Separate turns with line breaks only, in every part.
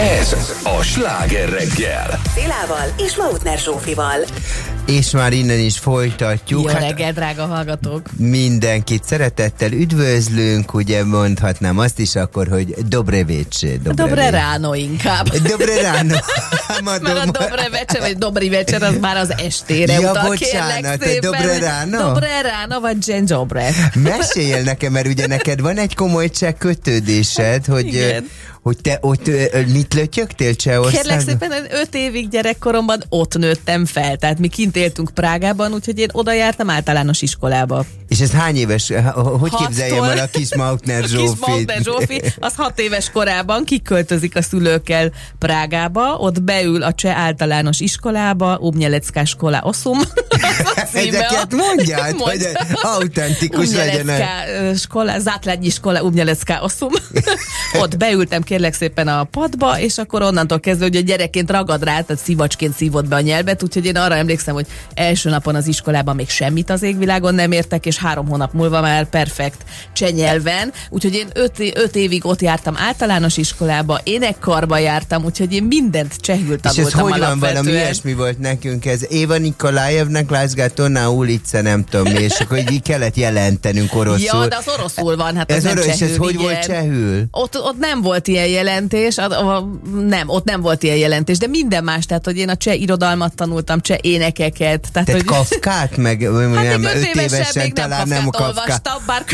Ez a Sláger reggel.
Szilával és Mautner Zsófival.
És már innen is folytatjuk.
Jó reggel, drága hallgatók!
Mindenkit szeretettel üdvözlünk, ugye mondhatnám azt is akkor, hogy dobre večer.
Dobre ráno inkább.
Dobre ráno.
Mert a dobre večer, vagy dobri večer, az már az estére utal,
bocsánat,
kérlek szépen.
dobre ráno?
Dobre ráno, vagy dzień dobry.
Meséljél nekem, mert ugye neked van egy komoly cseh kötődésed, hogy te ott mit lötyögtél Csehországban?
Kérlek szépen, 5 évig gyerekkoromban ott nőttem fel, tehát mi kint éltünk Prágában, úgyhogy én oda jártam általános iskolába.
És ez hány éves? Hogy képzeljem el a kis Mautner Zsófit?
Kis Mautner Zsófi, az 6 éves korában kiköltözik a szülőkkel Prágába, ott beül a cseh általános iskolába, Umělecká škola 8.
Ezeket mondjad, hogy autentikus legyen.
Základní škola Umělecká 8. Ott beültem kérlek szépen a padba, és akkor onnantól kezdve, hogy a gyerekként ragad rá, tehát szivacsként szívott be a nyelvet, úgyhogy én arra emlékszem, hogy első napon az iskolában még semmit az égvilágon nem értek, és 3 hónap múlva már perfekt cseh nyelven, úgyhogy én 5 évig ott jártam általános iskolába, énekkarba jártam, úgyhogy én mindent csehül tanultam.
És ez hogy van, valami ilyesmi volt nekünk, ez Éva Nikolájevnek Lázgátó na ulica, nem tudom, és akkor így kellett jelentenünk oroszul.
Ja, de az oroszul van, hát
ez
nem csehül.
És ez hogy volt csehül?
Ott nem volt ilyen jelentés, ott nem volt ilyen jelentés, de minden más, tehát hogy én a cseh irodalmat tanultam, cseh énekeket. Tehát hogy...
Kafkát, meg
hát
nem,
5 évesen még
talán
nem
Kafkát
olvastam, bár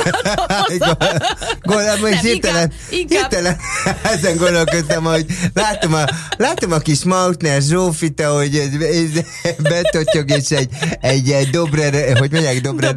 közben hirtelen ezen gondolkoztam, hogy látom a kis Mautner Zsófit, hogy betotyog, és egy dobre, hogy mondják, dobre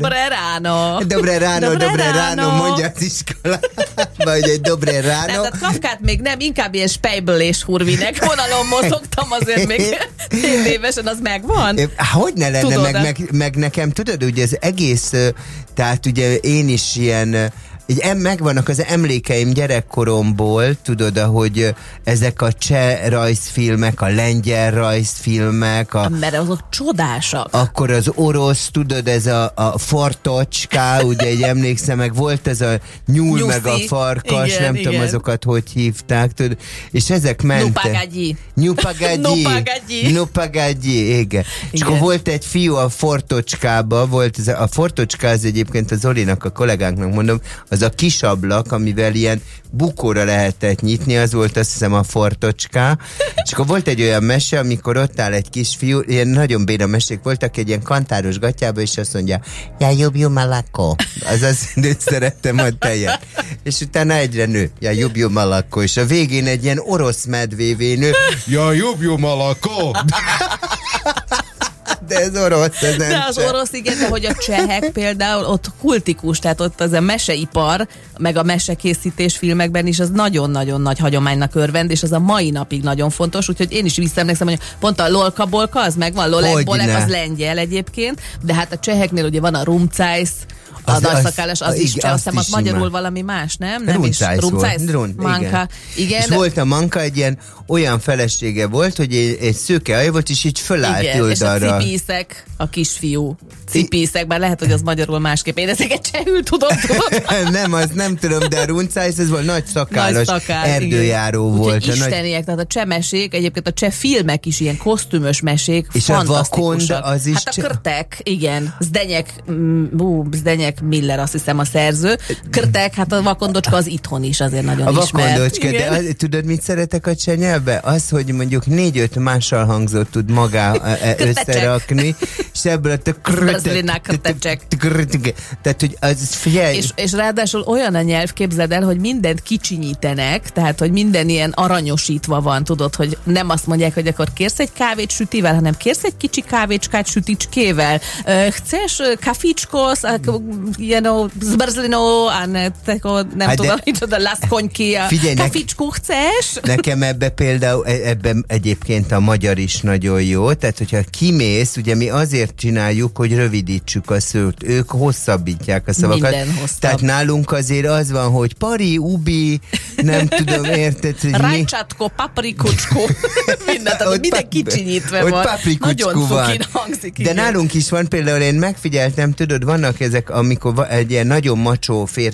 ráno, mondja az iskolában, vagy egy dobre ráno.
Nem, tehát Kafkát még nem, inkább ilyen Speibel és Hurvinek vonalon mozogtam, azért még 10 évesen az megvan.
Hogy ne lenne, meg nekem tudod, ugye az egész, tehát ugye én is ilyen, így megvannak az emlékeim gyerekkoromból, tudod, ahogy ezek a cseh rajzfilmek, a lengyel rajzfilmek.
Mert azok csodásak.
Akkor az orosz, tudod, ez a Fortocská, ugye egy emlékszem, meg volt ez a nyúl, Nyuszi, meg a farkas, igen, nem tudom azokat, hogy hívták, tudod, és ezek mentek. Nupagagyi, igen. És akkor volt egy fiú a Fortocskába, a Fortocska az egyébként a Zolinak, a kollégánknak mondom, az a kis ablak, amivel ilyen bukóra lehetett nyitni, az volt azt hiszem a Fortocská. És akkor volt egy olyan mese, amikor ott áll egy kisfiú, ilyen nagyon béna mesék voltak, egy ilyen kantáros gatyába, és azt mondja, ja, jobb malako. Azaz nőt szerettem a tejet. És utána egyre nő, ja, jobb malako. És a végén egy ilyen orosz medvévé nő, ja, jobb malako. De ez orosz, ez nem
de az orosz, igen, de hogy a csehek például ott kultikus, tehát ott az a meseipar, meg a mesekészítés filmekben is az nagyon-nagyon nagy hagyománynak örvend, és az a mai napig nagyon fontos, úgyhogy én is visszaemlékszem, hogy pont a lolka-bolka, az megvan, lolek-bolek, az lengyel egyébként, de hát a cseheknél ugye van a rumcájsz, a nagyszakállas, az is cseh, azt hiszem, az magyarul valami más, nem? Nem is. Rumcájsz? Manka. Igen.
És volt a Manka, egy ilyen olyan felesége volt, hogy egy szőke haj volt, és így fölállt oldalra.
És a Cipíszek, a kisfiú. Cipíszek, bár lehet, hogy az magyarul másképp. Én ezeket csehül tudom.
Nem, az nem tudom, de a Rumcájsz, ez volt nagy szakállas erdőjáró volt.
Úgyhogy isteniek, tehát a cseh mesék, egyébként a cseh filmek is ilyen kosztümös mesék,
és fantasztikusak. A Vakond, az is
hát a Krtek, igen. Zdeněk Miller, azt hiszem a szerző. Krtek, hát a Vakondocska az itthon is azért nagyon ismert. A Vakondocska,
de tudod, mit szeretek a cseh nyelvbe? Az, hogy mondjuk 4-5 mással hangzott tud magá összerakni, és ebből a tehát, hogy az figyelj.
És ráadásul olyan a nyelv, képzeld el, hogy mindent kicsinyítenek, tehát, hogy minden ilyen aranyosítva van, tudod, hogy nem azt mondják, hogy akkor kérsz egy kávét sütivel, hanem kérsz egy kicsi kávécskát süticskével. Chcesz kafičko, zbrzlino, nem tudom, micsoda, laszkonyki, kafičku chcesz?
Nekem például ebben egyébként a magyar is nagyon jó, tehát hogyha kimész, ugye mi azért csináljuk, hogy rövidítsük a szót, ők hosszabbítják a szavakat.
Minden hosszabb.
Tehát nálunk azért az van, hogy pari, ubi, nem tudom, érted, hogy
Rajcsatko, paprikucsko, minden kicsinyítve van. Nagyon cukin hangzik.
De nálunk is van, például én megfigyeltem, tudod, vannak ezek, amikor egy ilyen nagyon macsó férfi